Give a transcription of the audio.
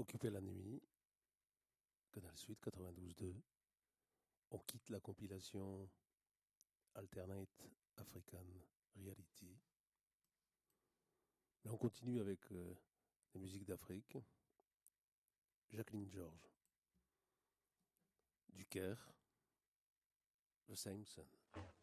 Occuper la nuit, Canal Sud 92.2. On quitte la compilation Alternate African Reality. Mais on continue avec les musiques d'Afrique. Jacqueline George, du Caire, The Same Sun.